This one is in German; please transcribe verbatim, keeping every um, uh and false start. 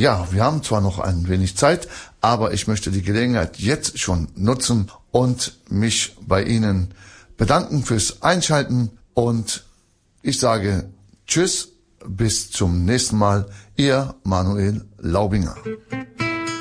ja, wir haben zwar noch ein wenig Zeit, aber ich möchte die Gelegenheit jetzt schon nutzen und mich bei Ihnen bedanken fürs Einschalten. Und ich sage Tschüss, bis zum nächsten Mal. Ihr Manuel Laubinger.